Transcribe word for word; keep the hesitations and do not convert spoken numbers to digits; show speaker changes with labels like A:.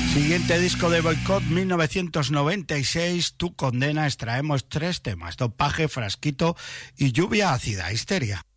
A: Siguiente disco de Boicot, mil novecientos noventa y seis, Tu condena. Extraemos tres temas: Dopaje, Frasquito y Lluvia ácida, Histeria.